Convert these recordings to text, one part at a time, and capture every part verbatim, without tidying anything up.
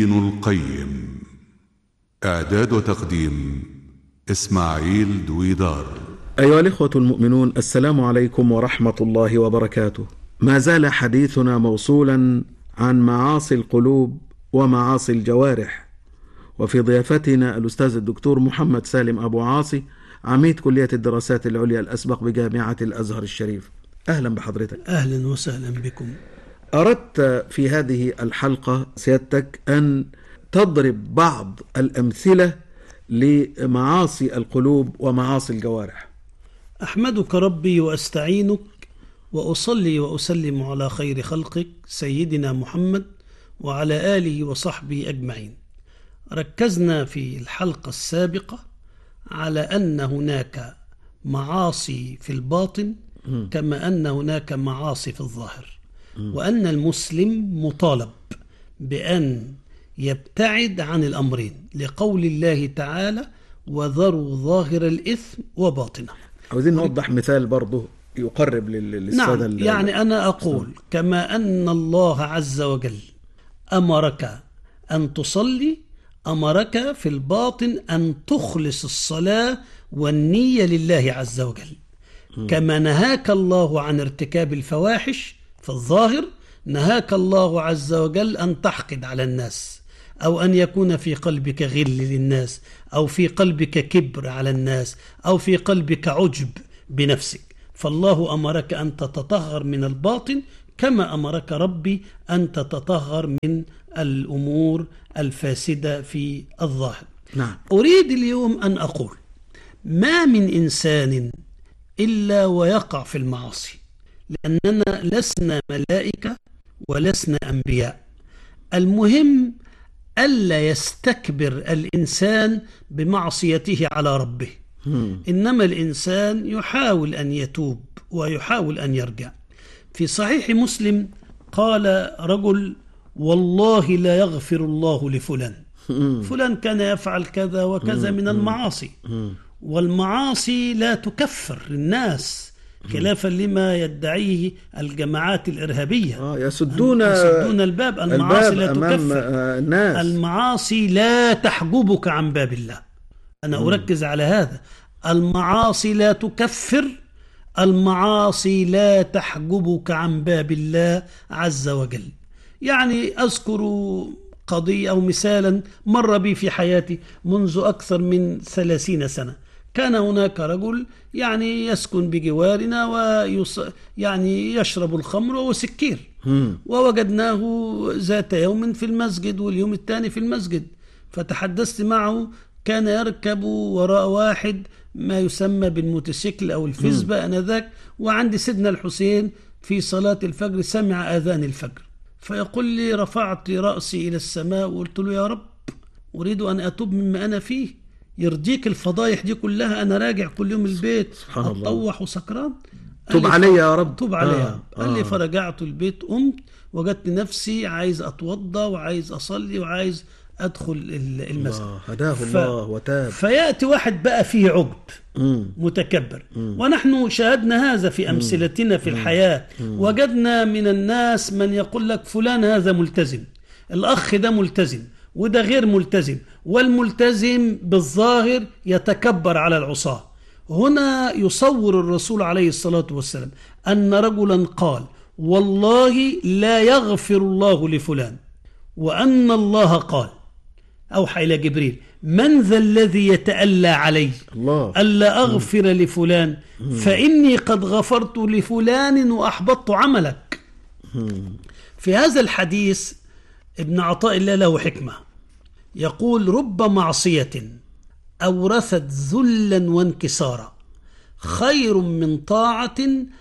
ابن القيم. إعداد وتقديم إسماعيل دويدار. أيها الإخوة المؤمنون، السلام عليكم ورحمة الله وبركاته. ما زال حديثنا موصولا عن معاصي القلوب ومعاصي الجوارح، وفي ضيافتنا الأستاذ الدكتور محمد سالم أبو عاصي، عميد كلية الدراسات العليا الأسبق بجامعة الأزهر الشريف. أهلا بحضرتك. أهلا وسهلا بكم. أردت في هذه الحلقة سيادتك أن تضرب بعض الأمثلة لمعاصي القلوب ومعاصي الجوارح. أحمدك ربي وأستعينك وأصلي وأسلم على خير خلقك سيدنا محمد وعلى آله وصحبه أجمعين. ركزنا في الحلقة السابقة على أن هناك معاصي في الباطن كما أن هناك معاصي في الظاهر، وأن المسلم مطالب بأن يبتعد عن الأمرين لقول الله تعالى: وذروا ظاهر الإثم وباطنه. عاوزين نوضح مثال برضه يقرب للسادة. نعم، يعني أنا أقول كما أن الله عز وجل أمرك أن تصلي، أمرك في الباطن أن تخلص الصلاة والنية لله عز وجل. كما نهاك الله عن ارتكاب الفواحش في الظاهر، نهاك الله عز وجل أن تحقد على الناس، أو أن يكون في قلبك غل للناس، أو في قلبك كبر على الناس، أو في قلبك عجب بنفسك. فالله أمرك أن تتطهر من الباطن كما أمرك ربي أن تتطهر من الأمور الفاسدة في الظاهر. نعم. أريد اليوم أن أقول: ما من إنسان إلا ويقع في المعاصي، لأننا لسنا ملائكة ولسنا أنبياء. المهم ألا يستكبر الإنسان بمعصيته على ربه، إنما الإنسان يحاول أن يتوب ويحاول أن يرجع. في صحيح مسلم قال رجل: والله لا يغفر الله لفلان، فلان كان يفعل كذا وكذا من المعاصي، والمعاصي لا تكفر الناس خلافا لما يدعيه الجماعات الإرهابية. آه يسدون, يسدون الباب. المعاصي لا تكفر الناس. المعاصي لا تحجبك عن باب الله. أنا م. أركز على هذا. المعاصي لا تكفر، المعاصي لا تحجبك عن باب الله عز وجل. يعني أذكر قضية أو مثالا مر بي في حياتي منذ أكثر من ثلاثين سنة. كان هناك رجل يعني يسكن بجوارنا ويص... يعني يشرب الخمر وهو سكير، ووجدناه ذات يوم في المسجد واليوم الثاني في المسجد، فتحدثت معه. كان يركب وراء واحد ما يسمى بالموتوسيكل أو الفزبة أنذاك، وعند سيدنا الحسين في صلاة الفجر سمع آذان الفجر، فيقول لي: رفعت رأسي إلى السماء وقلت له: يا رب، أريد أن أتوب مما أنا فيه، يرضيك الفضايح دي كلها؟ أنا راجع كل يوم البيت أتطوح وسكران، توب علي يا رب، توب علي. آه. قال آه. لي: فرجعت البيت، قمت وجدت نفسي عايز أتوضى وعايز أصلي وعايز أدخل المسجد. هداه ف... الله وتاب. فيأتي واحد بقى فيه عجب مم. متكبر، مم. ونحن شاهدنا هذا في أمثلتنا في الحياة. مم. وجدنا من الناس من يقول لك: فلان هذا ملتزم، الأخ ده ملتزم، وده غير ملتزم، والملتزم بالظاهر يتكبر على العصاة. هنا يصور الرسول عليه الصلاة والسلام أن رجلا قال: والله لا يغفر الله لفلان، وأن الله قال، أوحى إلى جبريل: من ذا الذي يتألى علي الله ألا أغفر مم. لفلان مم. فإني قد غفرت لفلان وأحبطت عملك. مم. في هذا الحديث ابن عطاء الله له حكمة، يقول: رب معصية أورثت ذلا وانكسارا خير من طاعة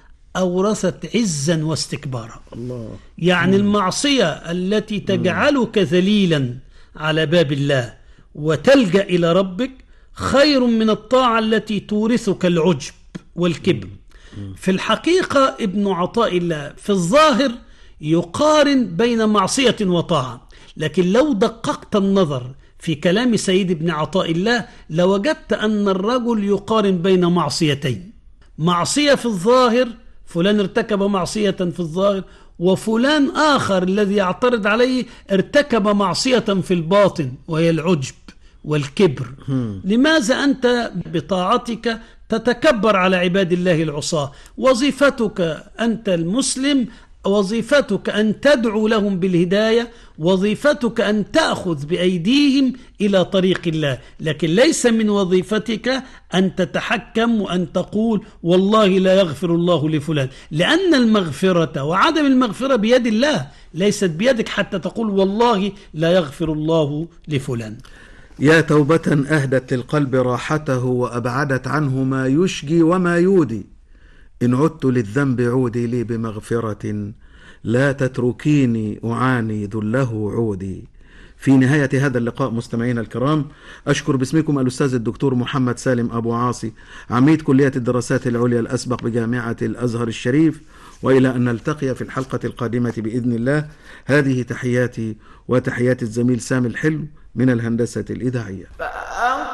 أورثت عزا واستكبارا. الله. يعني مم. المعصية التي تجعلك ذليلا على باب الله وتلجأ إلى ربك خير من الطاعة التي تورثك العجب والكبر. مم. في الحقيقة ابن عطاء الله في الظاهر يقارن بين معصية وطاعة، لكن لو دققت النظر في كلام سيد ابن عطاء الله لوجدت أن الرجل يقارن بين معصيتين: معصية في الظاهر، فلان ارتكب معصية في الظاهر، وفلان آخر الذي يعترض عليه ارتكب معصية في الباطن وهي العجب والكبر. لماذا أنت بطاعتك تتكبر على عباد الله العصاة؟ وظيفتك أنت المسلم، وظيفتك أن تدعو لهم بالهداية، وظيفتك أن تأخذ بأيديهم إلى طريق الله، لكن ليس من وظيفتك أن تتحكم وأن تقول والله لا يغفر الله لفلان، لأن المغفرة وعدم المغفرة بيد الله، ليست بيدك حتى تقول والله لا يغفر الله لفلان. يا توبة أهدت للقلب راحته وأبعدت عنه ما يشجي وما يودي، إن عدت للذنب عودي لي بمغفرة، لا تتركيني أعاني ذله عودي. في نهاية هذا اللقاء مستمعينا الكرام، أشكر باسمكم الأستاذ الدكتور محمد سالم أبو عاصي، عميد كلية الدراسات العليا الأسبق بجامعة الأزهر الشريف، وإلى أن نلتقي في الحلقة القادمة بإذن الله. هذه تحياتي وتحيات الزميل سامي الحلو من الهندسة الإذاعية.